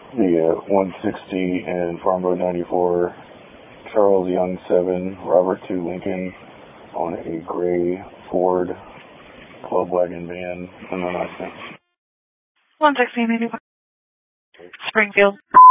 The 160 and Farm Road 94, Charles Young 7, Robert 2 Lincoln on a gray Ford club wagon van in the night. 160, Springfield.